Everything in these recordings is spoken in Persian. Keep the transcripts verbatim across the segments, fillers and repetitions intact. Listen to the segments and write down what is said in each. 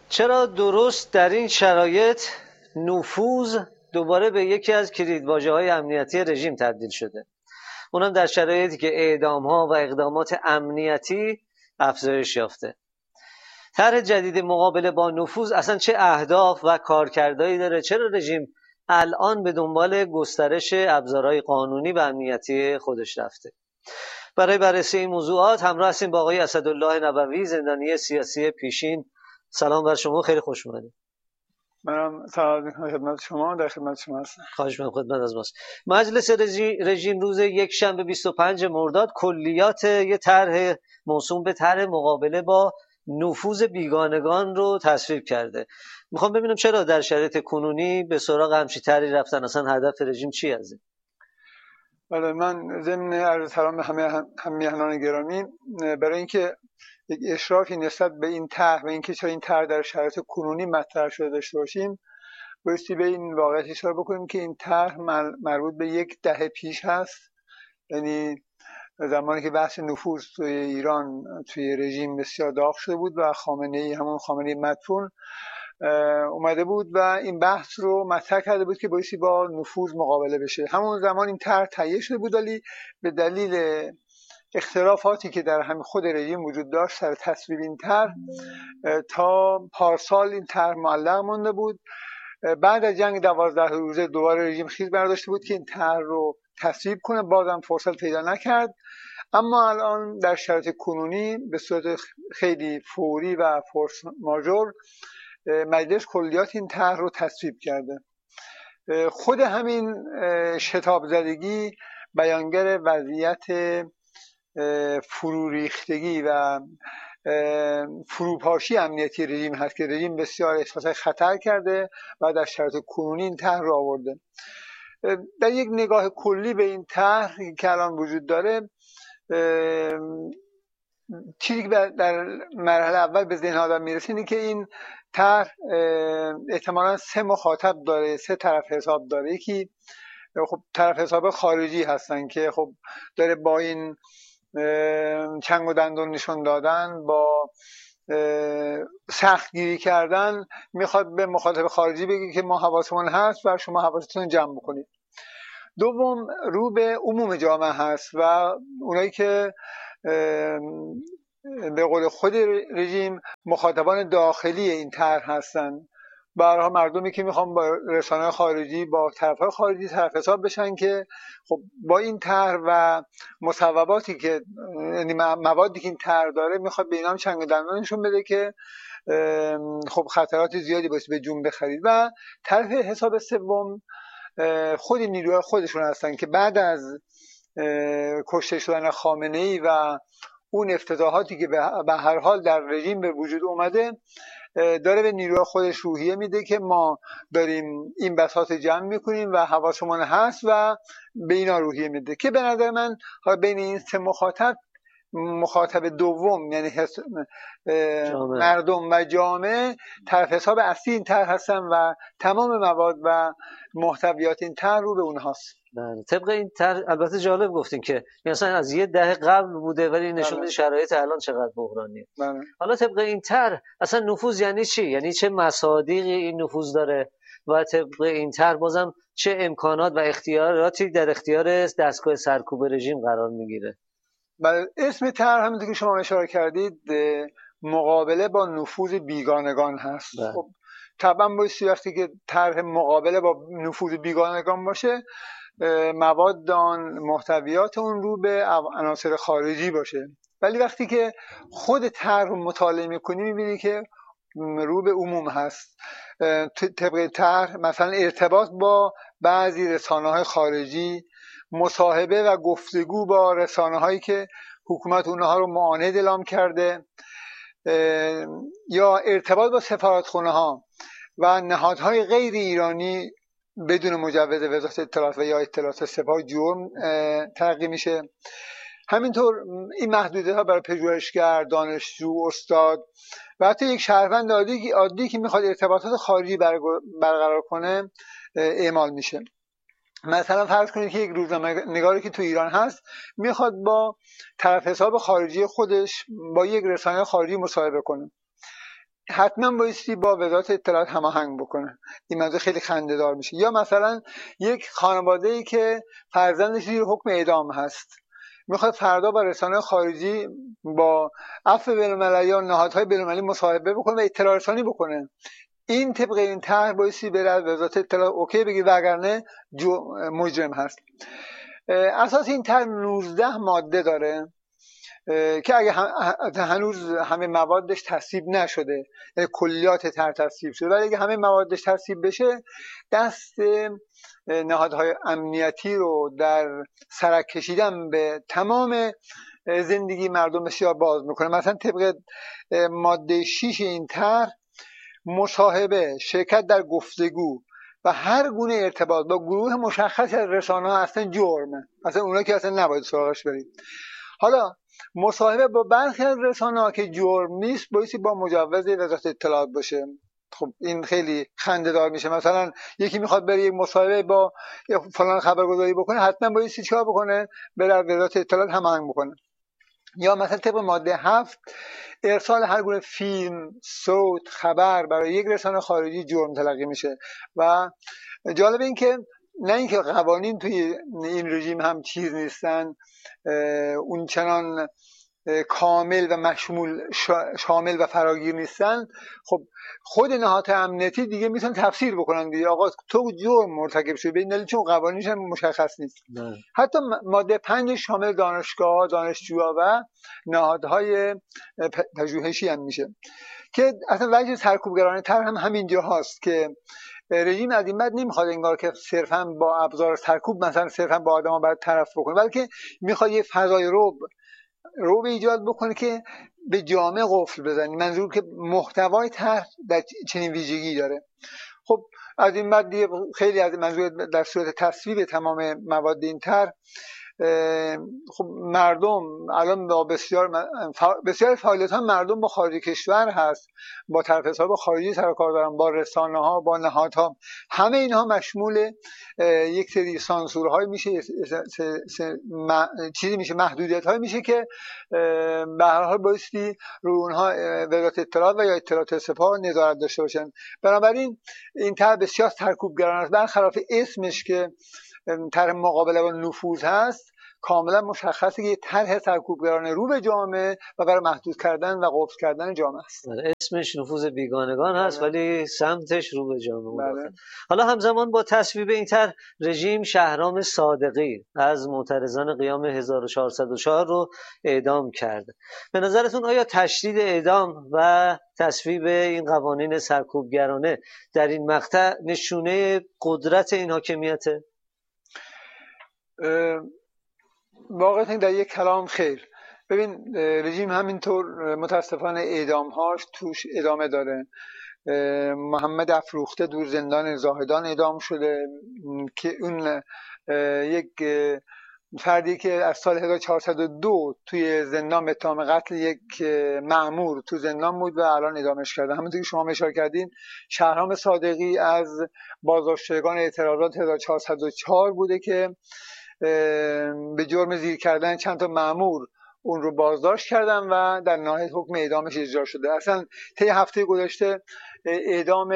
چرا درست در این شرایط نفوذ دوباره به یکی از کلیدواژه‌های امنیتی رژیم تبدیل شده؟ اونم در شرایطی که اعدام‌ها و اقدامات امنیتی افزایش یافته. طرح جدید مقابله با نفوذ اصلا چه اهداف و کارکردهایی داره؟ چرا رژیم الان به دنبال گسترش ابزارهای قانونی و امنیتی خودش رفته؟ برای بررسی این موضوعات همراه هستیم با آقای اسدالله نبوی، زندانی سیاسی پیشین. سلام بر شما، خیلی خوش اومدید. منم سلام میکنم خدمت شما، در خدمت شما هستم. خواهش می‌کنم، خدمت از ماست. مجلس رژیم روز یک شنبه بیست و پنج مرداد کلیات یه طرح موسوم به طرح مقابله با نفوذ بیگانگان رو تصویب کرده. میخوام ببینم چرا در شرایط کنونی به سراغ همچین طرحی رفتن؟ اصلا هدف رژیم چی از این؟ بله، من ضمن عرض سلام به همه هم میهنان گرامی، برای اینکه یک اشرافی نسبت به این طرح و اینکه چرا این طرح در شرایط کنونی مطرح شده داشته باشیم، بایستی به این واقعیت اشاره بکنیم که این طرح مربوط به یک دهه پیش هست. یعنی زمانی که بحث نفوذ توی ایران توی رژیم بسیار داغ شده بود و خامنه‌ای، همون خامنه‌ای مدفون، اومده بود و این بحث رو مطرح کرده بود که بایستی با نفوذ مقابله بشه. همون زمان این طرح تهیه شده بود، ولی به دلیل اختلافاتی که در همین خود رژیم وجود داشت سر تصویب این طرح تا پارسال این طرح معلق مونده بود. بعد از جنگ دوازده روزه دوباره رژیم خیز برداشته بود که این طرح رو تصویب کنه، بازم فرصت پیدا نکرد. اما الان در شرایط کنونی به صورت خیلی فوری و فورس ماژور مجلس کلیات این طرح رو تصویب کرده. خود همین شتاب زدگی بیانگر وضعیت فروریختگی و فروپاشی امنیتی رژیم هست که رژیم بسیار احساس خطر کرده و در شرایط کنونی این طرح رو آورده. در یک نگاه کلی به این طرح که الان وجود داره، چیزی که در مرحله اول به ذهن آدم میرسه اینه که این طرح احتمالاً سه مخاطب داره، سه طرف حساب داره. یکی خب طرف حساب خارجی هستن که خب داره با این چنگ و دندون نشون دادن، با سخت گیری کردن، میخواد به مخاطب خارجی بگه که ما حواسمون هست و شما حواستون جمع بکنید. دوم رو به عموم جامعه هست و اونایی که به قول خود رژیم مخاطبان داخلی این طرح هستن، برای مردمی که میخوان با رسانه خارجی، با طرف‌های خارجی طرف حساب بشن که خب با این طرح و مصوباتی که، یعنی موادی که این طرح داره، میخواد به اینا هم چنگ و دندونشون بده که خب خطرات زیادی باشه به جون بخرید. و طرف حساب سوم خود نیروهای خودشون هستن که بعد از کشته شدن خامنه‌ای و اون افتضاحاتی که به هر حال در رژیم به وجود اومده، داره به نیروهای خودش روحیه میده که ما داریم این بساط جمع میکنیم و حواسمون هست و به اینا روحیه میده. که به نظر من بین این سه مخاطب، مخاطب دوم یعنی مردم و جامعه طرف حساب اصلی این طرح هستن و تمام مواد و محتویات این طرح رو به اونهاست. بله، طبق این طرح البته جالب گفتین که مثلا از یه دهه قبل بوده ولی نشون میده شرایط الان چقدر بحرانیه. بله. حالا طبق این طرح اصلا نفوذ یعنی چی؟ یعنی چه مصادیقی این نفوذ داره و طبق این طرح بازم چه امکانات و اختیاراتی در اختیار دستگاه سرکوب رژیم قرار میگیره؟ بله، اسم طرح همونطور که شما اشاره کردید مقابله با نفوذ بیگانگان هست. بله. خب طبعا بایستی وقتی که طرح مقابله با نفوذ بیگانگان باشه، مواد آن، محتویات اون رو به عناصر خارجی باشه. ولی وقتی که خود طرح رو مطالعه می‌کنی می‌بینی که رو به عموم هست. طبق طرح مثلا ارتباط با بعضی رسانه‌های خارجی، مصاحبه و گفتگو با رسانه‌هایی که حکومت اونها رو معاند اعلام کرده، یا ارتباط با سفارتخانه‌ها و نهادهای غیر ایرانی بدون مجوز وزارت اطلاعات و یا اطلاعات سپاه جرم تلقی میشه. همینطور این محدودیت ها برای پژوهشگر، دانشجو، استاد و حتی یک شهروند عادی عادی که میخواد ارتباطات خارجی برقرار کنه اعمال میشه. مثلا فرض کنید که یک روزنامه‌نگاری که تو ایران هست میخواد با طرف حساب خارجی خودش با یک رسانه خارجی مصاحبه کنه. حتما بایستی با وزارت اطلاعات هماهنگ بکنه. این موضوع خیلی خنده‌دار میشه. یا مثلا یک خانواده‌ای که فرزندش زیر حکم اعدام هست میخواد فردا با رسانه خارجی با عفو بین‌المللی یا نهادهای بین‌المللی مصاحبه بکنه و اطلاع رسانی بکنه، این طبق این طرح بایستی بره از وزارت اطلاعات اوکی بگی، وگرنه مجرم هست. اساس این طرح نوزده ماده داره که اگه هنوز همه موادش تصویب نشده، یعنی کلیات طرح تصویب شده، ولی اگه همه موادش تصویب بشه دست نهادهای امنیتی رو در سرک کشیدن به تمام زندگی مردم بسیار باز میکنه. مثلا طبق ماده شش این طرح مصاحبه، شرکت در گفتگو و هر گونه ارتباط با گروه مشخص از رسانه‌ها اصلا جرمه، اصلا اونا که اصلا نباید سراغش برید. حالا مصاحبه با برخی از رسانه‌ها که جرم نیست بایستی با مجوز وزارت اطلاعات باشه. خب این خیلی خنده‌دار میشه. مثلا یکی میخواد بره یک مصاحبه با فلان خبرگزاری بکنه، حتما بایستی چیکار بکنه؟ بره وزارت اطلاعات هماهنگ بکنه. یا مثلا طبق ماده هفت ارسال هر گونه فیلم، صوت، خبر برای یک رسانه خارجی جرم تلقی میشه. و جالب این که نه اینکه قوانین توی این رژیم هم چیز نیستن، اون چنان کامل و مشمول شامل و فراگیر نیستن، خب خود نهادهای امنیتی دیگه میتونن تفسیر بکنن دیگه، آقا تو جرم مرتکب شدی، به این دلیل چون قوانینش هم مشخص نیست. نه. حتی ماده پنج شامل دانشگاه، دانشجوها و نهادهای پژوهشی هم میشه که اصلا وجه سرکوبگرانه تر هم همینجا هست که رژیم از این بعد نمیخواد انگار که صرفا با ابزار سرکوب مثلا صرفا با آدم‌ها باید طرف بکنه، بلکه میخواد یه فضای رعب رو به ایجاد بکنه که به جامعه قفل بزنی. منظور که محتوای طرح در چنین ویژگی داره. خب از این بعد دیگه خیلی از منظور در صورت تصویب تمام مواد این طرح، خب مردم الان با بسیار بسیار فعالیت ها مردم با خارج کشور هست، با طرف حساب خارجی سر و کار دارن، با رسانه ها، با نهادها، همه اینها مشمول یک سری سانسورهای میشه، چیزی میشه، محدودیت های میشه که به هر حال بایستی روی اونها وزارت اطلاعات و یا اطلاعات سپاه نظارت داشته باشن. بنابراین این طرح بسیار سرکوبگرانه است، برخلاف اسمش که طرح مقابله با نفوذ هست، کاملا مشخصه که یه طرح سرکوبگرانه رو به جامعه و برای محدود کردن و قفل کردن جامعه است. اسمش نفوذ بیگانگان هست ولی سمتش رو به جامعه. حالا همزمان با تصویب این طرح، رژیم شهرام صادقی از معترضان قیام هزار و چهارصد و چهار رو اعدام کرده. به نظرتون آیا تشدید اعدام و تصویب این قوانین سرکوبگرانه در این مقطع نشونه قدرت این حاکمیته؟ واقعا در یک کلام خیر. ببین رژیم همینطور متاسفانه اعدامهاش توش ادامه داره. محمد افروخته دور زندان زاهدان اعدام شده که اون یک فردی که از سال هزار و چهارصد و دو توی زندان به اتهام قتل یک مأمور تو زندان بود و الان اعدامش کرده. همونطور که شما اشاره کردین شهرام صادقی از بازداشتگان اعتراضات هزار و چهارصد و چهار بوده که به جرم زیر کردن چند تا مأمور اون رو بازداشت کردن و در نهایت حکم اعدامش اجرا شده. اصلا طی هفته گذشته اعدام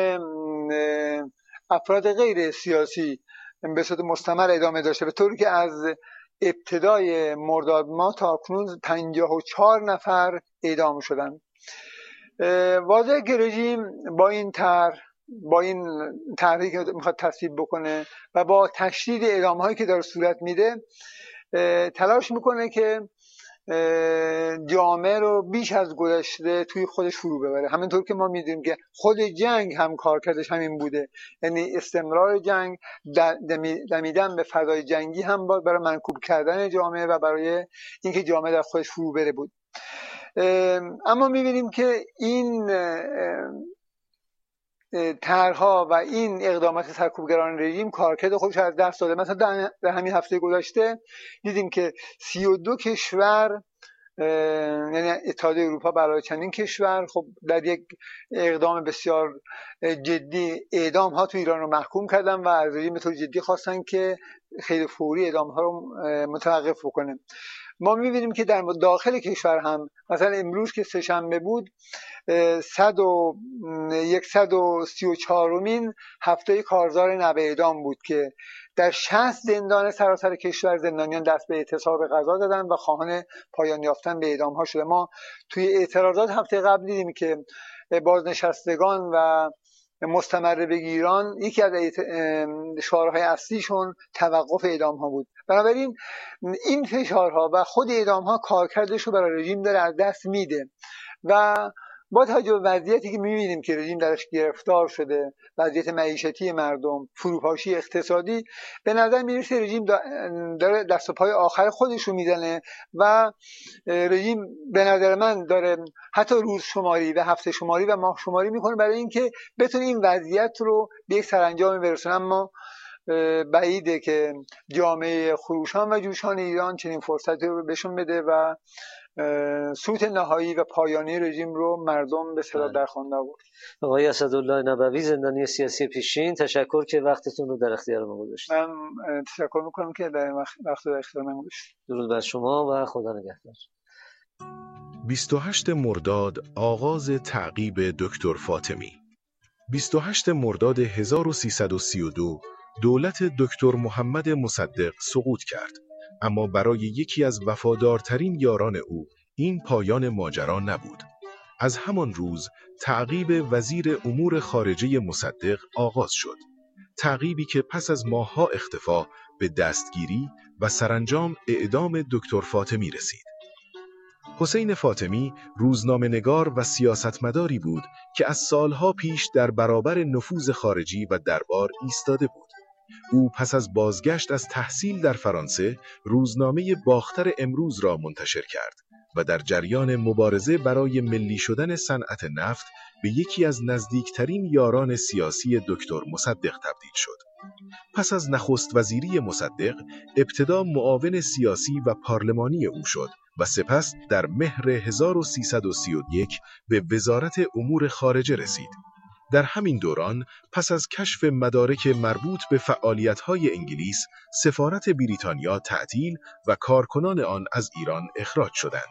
افراد غیر سیاسی به صورت مستمر ادامه داشته، به طوری که از ابتدای مرداد ماه تا کنون پنجاه و چهار نفر اعدام شدن. واضحه که رژیم با این طرح با این طرحی که میخواد تصویب بکنه و با تشدید اعدام هایی که داره صورت میده تلاش میکنه که جامعه رو بیش از گذشته توی خودش فرو ببره. همینطور که ما میدونیم که خود جنگ هم کارکردش همین بوده، یعنی استمرار جنگ، دمیدن به فضای جنگی هم برای منکوب کردن جامعه و برای اینکه جامعه در خودش فرو بره بود. اما میبینیم که این طرح‌ها و این اقدامات سرکوبگران رژیم کارکرد خودش از دست داده. مثلا در همین هفته گذشته دیدیم که سی و دو کشور، یعنی اتحادیه اروپا برای چندین کشور، خب در یک اقدام بسیار جدی اعدام ها تو ایران رو محکوم کردن و از رژیم به طور جدی خواستن که خیلی فوری اعدام ها رو متوقف بکنه. ما می‌بینیم که در داخل کشور هم مثلا امروز که سه‌شنبه بود صد و صد و سی و چهارمین هفته کارزار نو اعدام بود که در شصت زندان سراسر کشور زندانیان دست به اعتصاب غذا دادن و خواهان پایان یافتن به اعدام ها شده. ما توی اعتراضات هفته قبل دیدیم که بازنشستگان و مستمر بگیران یکی از شعارهای اصلیشون توقف اعدام ها بود. بنابراین این فشارها و خود اعدام ها کارکردش رو برای رژیم داره از دست میده و با توجه به وضعیتی که می‌بینیم که رژیم درش گرفتار شده، وضعیت معیشتی مردم، فروپاشی اقتصادی، به نظر میرسه رژیم داره دست و پای آخر خودش رو میزنه و رژیم به نظر من داره حتی روز شماری و هفته شماری و ماه شماری میکنه برای اینکه بتونه این وضعیت رو به یک سرانجام برسونه. اما بعیده که جامعه خروشان و جوشان ایران چنین فرصتی رو بهشون بده و سوت نهایی و پایانی رژیم رو مردم به صدا در خوانده بود. آقای اسدالله نبوی، زندانی سیاسی پیشین، تشکر که وقتتون رو در اختیار ما گذاشتید. من تشکر میکنم که در وقت در اختیار من گذاشتید. درود بر شما و خدا نگهدار. بیست و هشتم مرداد آغاز تعقیب دکتر فاطمی. بیست و هشتم مرداد هزار و سیصد و سی و دو دولت دکتر محمد مصدق سقوط کرد، اما برای یکی از وفادارترین یاران او این پایان ماجرا نبود. از همان روز تعقیب وزیر امور خارجه مصدق آغاز شد. تعقیبی که پس از ماه‌ها اختفا به دستگیری و سرانجام اعدام دکتر فاطمی رسید. حسین فاطمی روزنامه‌نگار و سیاستمداری بود که از سالها پیش در برابر نفوذ خارجی و دربار ایستاده بود. او پس از بازگشت از تحصیل در فرانسه روزنامه باختر امروز را منتشر کرد و در جریان مبارزه برای ملی شدن صنعت نفت به یکی از نزدیکترین یاران سیاسی دکتر مصدق تبدیل شد. پس از نخست وزیری مصدق ابتدا معاون سیاسی و پارلمانی او شد و سپس در مهر هزار و سیصد و سی و یک به وزارت امور خارجه رسید. در همین دوران پس از کشف مدارک مربوط به فعالیت‌های انگلیس، سفارت بریتانیا تعطیل و کارکنان آن از ایران اخراج شدند.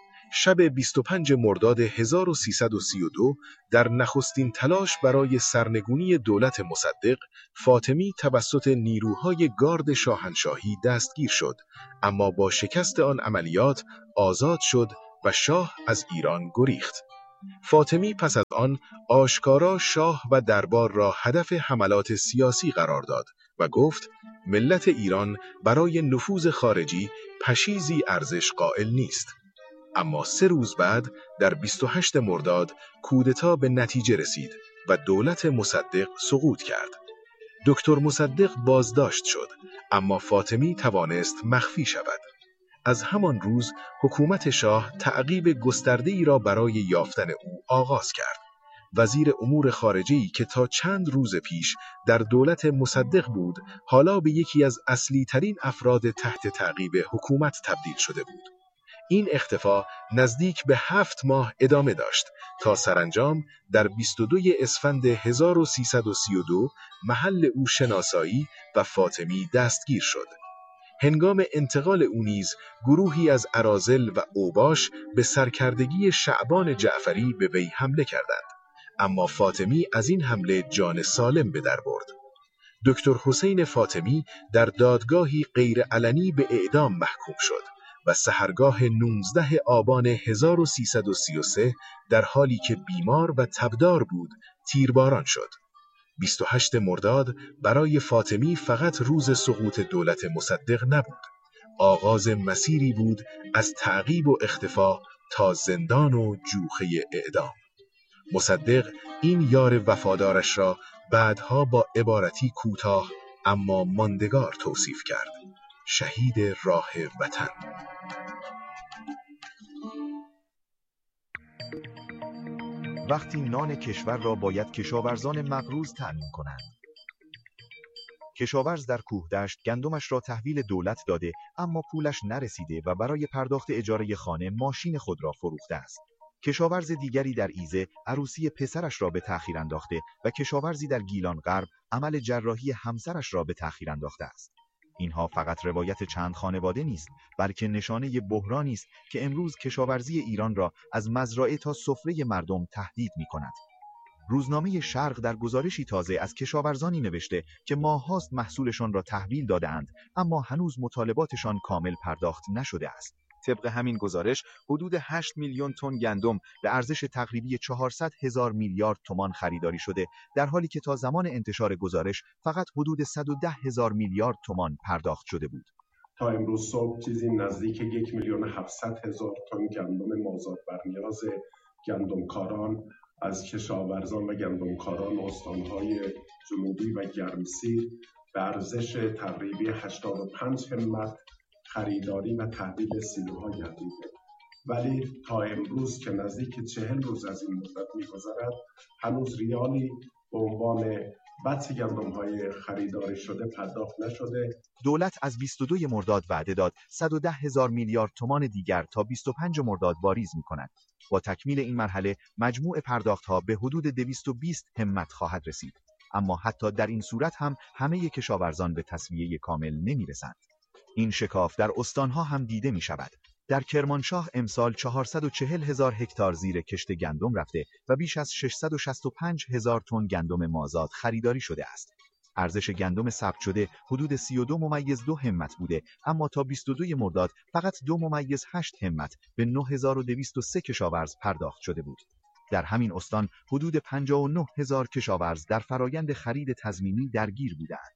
شب بیست و پنجم مرداد هزار و سیصد و سی و دو در نخستین تلاش برای سرنگونی دولت مصدق، فاطمی توسط نیروهای گارد شاهنشاهی دستگیر شد، اما با شکست آن عملیات آزاد شد و شاه از ایران گریخت. فاطمی پس از آن آشکارا شاه و دربار را هدف حملات سیاسی قرار داد و گفت ملت ایران برای نفوذ خارجی پشیزی ارزش قائل نیست. اما سه روز بعد در بیست و هشتم مرداد کودتا به نتیجه رسید و دولت مصدق سقوط کرد. دکتر مصدق بازداشت شد، اما فاطمی توانست مخفی شود. از همان روز حکومت شاه تعقیب گسترده‌ای را برای یافتن او آغاز کرد. وزیر امور خارجه‌ای که تا چند روز پیش در دولت مصدق بود، حالا به یکی از اصلی ترین افراد تحت تعقیب حکومت تبدیل شده بود. این اختفا نزدیک به هفت ماه ادامه داشت تا سرانجام در بیست و دوم اسفند هزار و سیصد و سی و دو محل او شناسایی و فاطمی دستگیر شد. هنگام انتقال او نیز گروهی از اراذل و اوباش به سرکردگی شعبان جعفری به وی حمله کردند، اما فاطمی از این حمله جان سالم به در برد. دکتر حسین فاطمی در دادگاهی غیر علنی به اعدام محکوم شد و سحرگاه نوزدهم آبان هزار و سیصد و سی و سه در حالی که بیمار و تبدار بود تیرباران شد. بیست و هشتم مرداد برای فاطمی فقط روز سقوط دولت مصدق نبود، آغاز مسیری بود از تعقیب و اختفا تا زندان و جوخه اعدام. مصدق این یار وفادارش را بعدها با عبارتی کوتاه اما ماندگار توصیف کرد: شهید راه وطن. وقتی نان کشور را باید کشاورزان مغروض تأمین کنند. کشاورز در کوهدشت گندمش را تحویل دولت داده اما پولش نرسیده و برای پرداخت اجاره خانه ماشین خود را فروخته است. کشاورز دیگری در ایزه عروسی پسرش را به تأخیر انداخته و کشاورزی در گیلان غرب عمل جراحی همسرش را به تأخیر انداخته است. اینها فقط روایت چند خانواده نیست، بلکه نشانه بحرانی است که امروز کشاورزی ایران را از مزرعه تا سفره مردم تهدید می‌کند. روزنامه شرق در گزارشی تازه از کشاورزانی نوشته که ماه‌هاست محصولشان را تحویل داده‌اند، اما هنوز مطالباتشان کامل پرداخت نشده است. طبق همین گزارش، حدود هشت میلیون تن گندم به ارزش تقریبی چهارصد هزار میلیارد تومان خریداری شده، در حالی که تا زمان انتشار گزارش فقط حدود صد و ده هزار میلیارد تومان پرداخت شده بود. تا امروز صبح چیزی نزدیک یک میلیون هفتصد هزار تن گندم مازاد بر نیاز گندمکاران از کشاورزان و گندمکاران استانهای جنوبی و گرمسیر به ارزش تقریبی هشتاد و پنج همت خریداری و تحویل سیلوها گردیده. ولی تا امروز که نزدیک چهل روز از این مدت می‌گذرد، هنوز ریالی به عنوان بطس گندم‌های خریداری شده پرداخت نشده. دولت از بیست و دوم مرداد وعده داد صد و ده هزار میلیارد تومان دیگر تا بیست و پنجم مرداد واریز می‌کند. با تکمیل این مرحله مجموع پرداخت‌ها به حدود دویست و بیست همت خواهد رسید. اما حتی در این صورت هم همه کشاورزان به تسویه کامل نمی‌رسند. این شکاف در استانها هم دیده می شود. در کرمانشاه امسال چهارصد و چهل هزار هکتار زیر کشت گندم رفته و بیش از ششصد و شصت و پنج هزار تن گندم مازاد خریداری شده است. ارزش گندم ثبت شده حدود سی و دو ممیز دو همت بوده، اما تا بیست و دوم مرداد فقط دو ممیز هشت همت به نه هزار و دویست و سه کشاورز پرداخت شده بود. در همین استان حدود پنجاه و نه هزار کشاورز در فرایند خرید تضمینی درگیر بودند.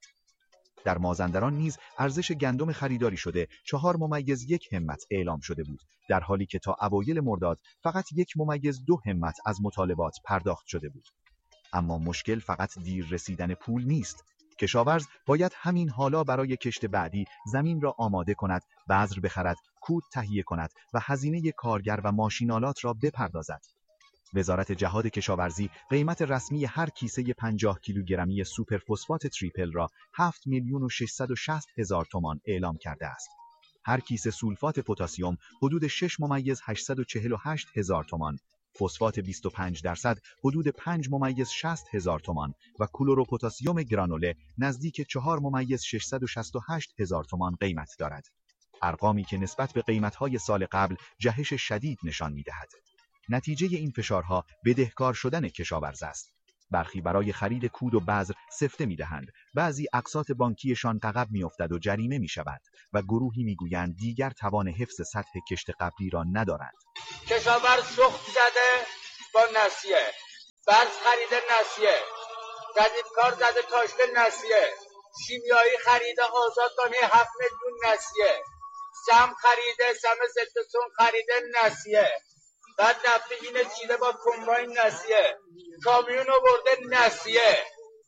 در مازندران نیز ارزش گندم خریداری شده چهار ممیز یک همت اعلام شده بود، در حالی که تا اوایل مرداد فقط یک ممیز دو همت از مطالبات پرداخت شده بود. اما مشکل فقط دیر رسیدن پول نیست. کشاورز باید همین حالا برای کشت بعدی زمین را آماده کند، بذر بخرد، کود تهیه کند و هزینه کارگر و ماشینالات را بپردازد. وزارت جهاد کشاورزی قیمت رسمی هر کیسه پنجاه کیلوگرمی سوپر فسفات تریپل را هفت میلیون و ششصد و شصت هزار تومان اعلام کرده است. هر کیسه سولفات پتاسیم حدود شش ممیز هشتصد و چهل و هشت هزار تومان، فسفات بیست و پنج درصد حدود پنج ممیز شصت هزار تومان و کلروپتاسیم گرانوله نزدیک چهار ممیز ششصد و شصت و هشت هزار تومان قیمت دارد. ارقامی که نسبت به قیمت‌های سال قبل جهش شدید نشان می‌دهد. نتیجه این فشارها بدهکار شدن کشاورز است. برخی برای خرید کود و بذر سفته می‌دهند، بعضی اقساط بانکیشان عقب می‌افتد و جریمه می‌شود و گروهی می‌گویند دیگر توان حفظ سطح کشت قبلی را ندارند. کشاورز سوخت زده با نسیه، بذر خریده نسیه، جدیدکار زده کاشته نسیه، شیمیایی خریده آزادانه هفت میلیون نسیه، سم خریده، سم ضدسون خریده نسیه، بعد نفقینه چیده با کمباین نسیه، کامیون آورده نسیه،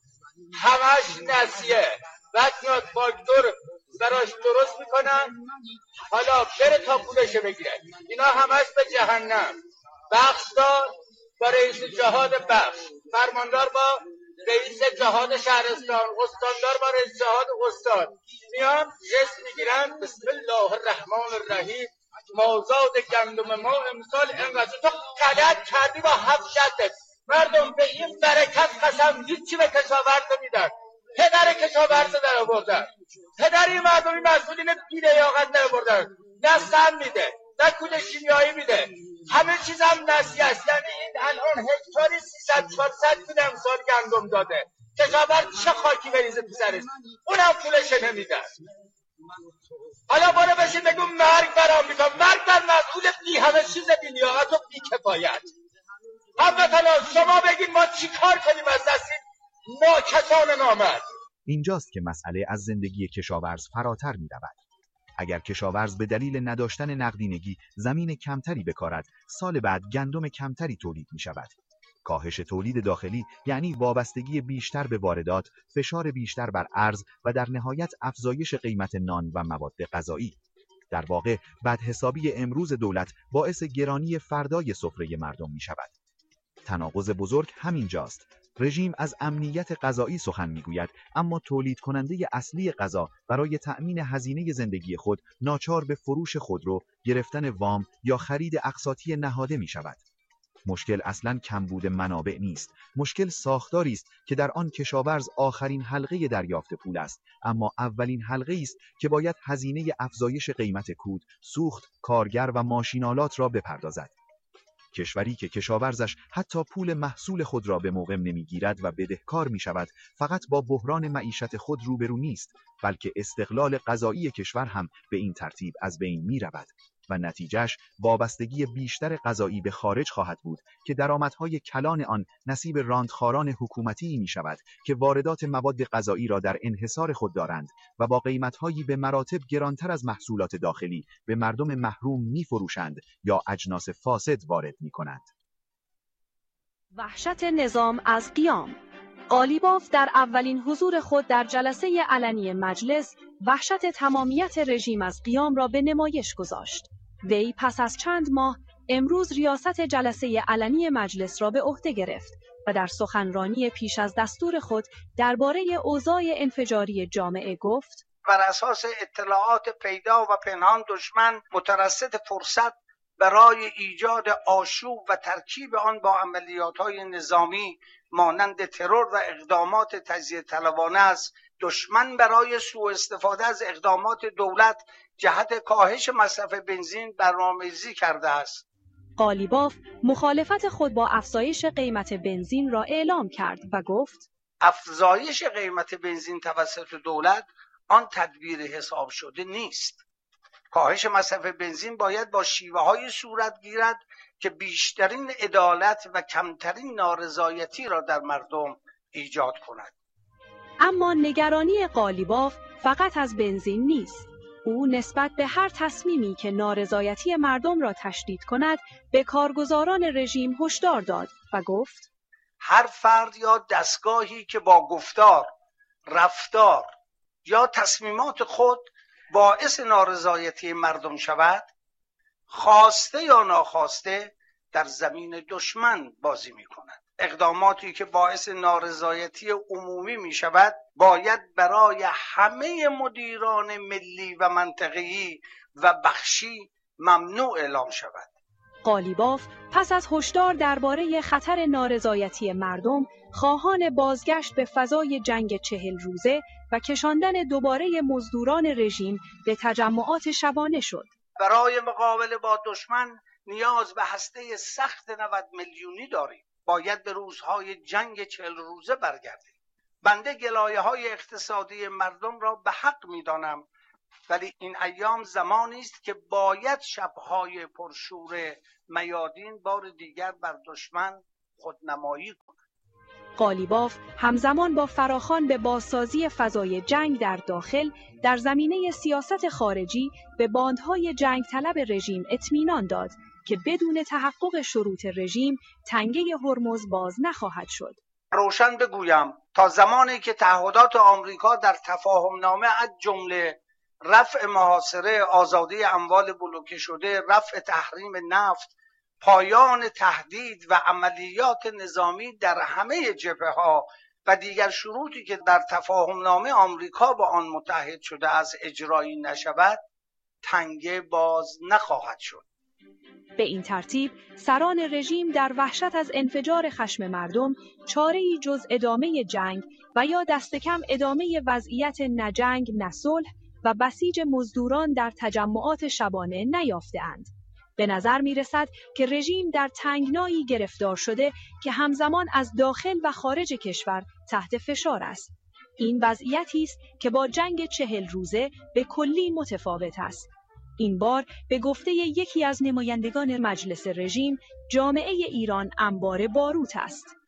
همش نسیه. بعد میاد فاکتور براش درست میکنن، حالا بره تا پولشو بگیره. اینا همش به جهنم. بخشدار با رئیس جهاد بخش، فرماندار با رئیس جهاد شهرستان، استاندار با رئیس جهاد استان، میان جست میگیرن بسم الله الرحمن الرحیم، مازاد گندم ما امسال انقدر. تو غلط کردی با هفت شدت. مردم به این برکت قسم هیچی به کشاورز نمیدن. پدر کشاورز در آوردن، پدر این مردمی مسئولین بی لیاقت در آوردن. نه سم میده، نه کود شیمیایی میده، همه چیز هم نسیه است. یعنی این الان هکتاری سیصد چهارصد کیلو امسال گندم داده، کشاورز چه خاکی بریزه تو سرش؟ اونم پولش نمیدن. حالا بالا بشین بگو مرگ بر آمریکا، مرگ بر مسئول بی همه چیز بی لیاقت و بی کفایت. هموطنان شما بگید ما چی کار کنیم از دست این ناکسان نامرد؟ اینجاست که مسئله از زندگی کشاورز فراتر می رود. اگر کشاورز به دلیل نداشتن نقدینگی زمین کمتری بکارد، سال بعد گندم کمتری تولید می شود. کاهش تولید داخلی یعنی وابستگی بیشتر به واردات، فشار بیشتر بر ارز و در نهایت افزایش قیمت نان و مواد غذایی. در واقع بدحسابی امروز دولت باعث گرانی فردای سفره مردم می شود. تناقض بزرگ همینجاست. رژیم از امنیت غذایی سخن میگوید، اما تولید کننده اصلی غذا برای تأمین هزینه زندگی خود ناچار به فروش خودرو، گرفتن وام یا خرید اقساطی نهاده می شود. مشکل اصلاً کمبود منابع نیست. مشکل ساختاری است که در آن کشاورز آخرین حلقه دریافت پول است، اما اولین حلقه است که باید هزینه افزایش قیمت کود، سوخت، کارگر و ماشینالات را بپردازد. کشوری که کشاورزش حتی پول محصول خود را به موقع نمیگیرد و بدهکار می شود، فقط با بحران معیشت خود روبرو نیست، بلکه استقلال غذایی کشور هم به این ترتیب از بین می رود و نتیجهش وابستگی بیشتر غذایی به خارج خواهد بود که درآمدهای کلان آن نصیب راندخاران حکومتی می شود که واردات مواد غذایی را در انحصار خود دارند و با قیمتهایی به مراتب گرانتر از محصولات داخلی به مردم محروم می فروشند یا اجناس فاسد وارد می کنند. وحشت نظام از قیام. قالیباف در اولین حضور خود در جلسه علنی مجلس وحشت تمامیت رژیم از قیام را به نمایش گذاشت. وی پس از چند ماه امروز ریاست جلسه علنی مجلس را به عهده گرفت و در سخنرانی پیش از دستور خود درباره اوضاع انفجاری جامعه گفت: بر اساس اطلاعات پیدا و پنهان دشمن مترصد فرصت برای ایجاد آشوب و ترکیب آن با عملیات‌های نظامی مانند ترور و اقدامات تجزیه طلبانه است. دشمن برای سوء استفاده از اقدامات دولت جهت کاهش مصرف بنزین برنامه‌ریزی کرده است. قالیباف مخالفت خود با افزایش قیمت بنزین را اعلام کرد و گفت: افزایش قیمت بنزین توسط دولت آن تدبیر حساب شده نیست. کاهش مصرف بنزین باید با شیوه‌های صورت گیرد که بیشترین عدالت و کمترین نارضایتی را در مردم ایجاد کند. اما نگرانی قالیباف فقط از بنزین نیست. او نسبت به هر تصمیمی که نارضایتی مردم را تشدید کند به کارگزاران رژیم هشدار داد و گفت: هر فرد یا دستگاهی که با گفتار، رفتار یا تصمیمات خود باعث نارضایتی مردم شود، خواسته یا ناخواسته در زمین دشمن بازی می کند. اقداماتی که باعث نارضایتی عمومی می شود باید برای همه مدیران ملی و منطقه‌ای و بخشی ممنوع اعلام شود. قالیباف پس از هشدار درباره خطر نارضایتی مردم، خواهان بازگشت به فضای جنگ چهل روزه و کشاندن دوباره مزدوران رژیم به تجمعات شبانه شد. برای مقابله با دشمن نیاز به هسته سخت نود میلیونی داریم. باید به روزهای جنگ چهل روزه برگردیم. بنده گلایه‌های اقتصادی مردم را به حق می‌دانم، ولی این ایام زمانی است که باید شب‌های پرشور میادین بار دیگر بر دشمن خودنمایی کند. قالیباف همزمان با فراخوان به بازسازی فضای جنگ در داخل در زمینه سیاست خارجی به باندهای جنگ طلب رژیم اطمینان داد که بدون تحقق شروط رژیم تنگه هرمز باز نخواهد شد. روشن بگویم تا زمانی که تعهدات آمریکا در تفاهم نامه از جمله رفع محاصره، آزادی اموال بلوکه شده، رفع تحریم نفت، پایان تهدید و عملیات نظامی در همه جبهه‌ها و دیگر شروطی که در تفاهم نامه آمریکا با آن متحد شده از اجرایی نشود، تنگه باز نخواهد شد. به این ترتیب سران رژیم در وحشت از انفجار خشم مردم چاره‌ای جز ادامه جنگ و یا دست کم ادامه وضعیت نه جنگ نه صلح و بسیج مزدوران در تجمعات شبانه نیافته‌اند. به نظر می رسد که رژیم در تنگنایی گرفتار شده که همزمان از داخل و خارج کشور تحت فشار است. این وضعیتی است که با جنگ چهل روزه به کلی متفاوت است. این بار به گفته یکی از نمایندگان مجلس رژیم، جامعه ایران انبار باروت است.